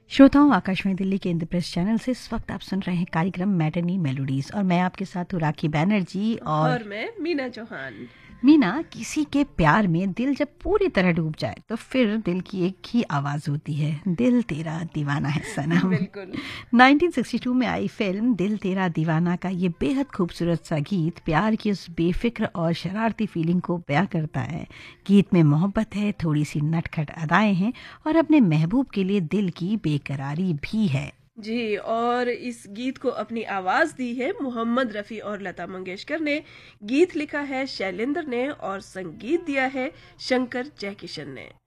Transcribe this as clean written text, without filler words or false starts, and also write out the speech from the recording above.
श्रोताओं, आकाशवाणी दिल्ली के इंद्रप्रस्थ चैनल से इस वक्त आप सुन रहे हैं कार्यक्रम मैटरनी मेलोडीज और मैं आपके साथ हूँ राखी बैनर्जी। और मैं मीना चौहान। मीना, किसी के प्यार में दिल जब पूरी तरह डूब जाए तो फिर दिल की एक ही आवाज होती है, दिल तेरा दीवाना है सनम। बिल्कुल। 1962 में आई फिल्म दिल तेरा दीवाना का ये बेहद खूबसूरत सा गीत प्यार की उस बेफिक्र और शरारती फीलिंग को बयां करता है। गीत में मोहब्बत है, थोड़ी सी नटखट अदाएं हैं और अपने महबूब के लिए दिल की बेकरारी भी है। जी, और इस गीत को अपनी आवाज दी है मोहम्मद रफ़ी और लता मंगेशकर ने। गीत लिखा है शैलेंद्र ने और संगीत दिया है शंकर जयकिशन ने।